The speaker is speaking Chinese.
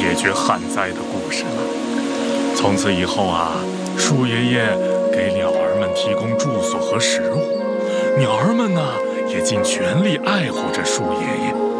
解决旱灾的故事了。从此以后啊，树爷爷给鸟儿们提供住所和食物，鸟儿们呢也尽全力爱护着树爷爷。